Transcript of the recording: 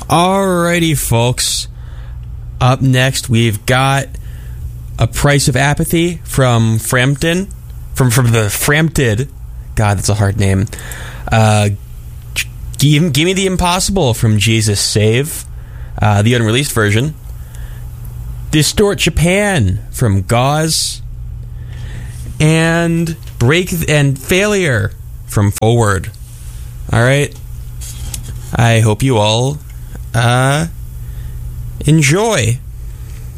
Alrighty, folks. Up next, we've got A Price of Apathy from Frampton. From the Frampted. God, that's a hard name. Give Me the Impossible from Jesus Save, the unreleased version. Distort Japan from Gauze. And Failure from Forward. Alright. I hope you all enjoy.